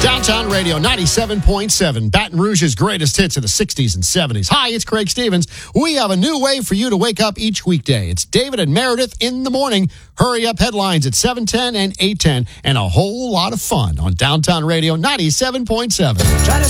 Downtown Radio 97.7, Baton Rouge's greatest hits of the 60s and 70s. Hi, it's Craig Stevens. We have a new way for you to wake up each weekday. It's David and Meredith in the morning. Hurry up headlines at 7:10 and 8:10, and a whole lot of fun on Downtown Radio 97.7. Try to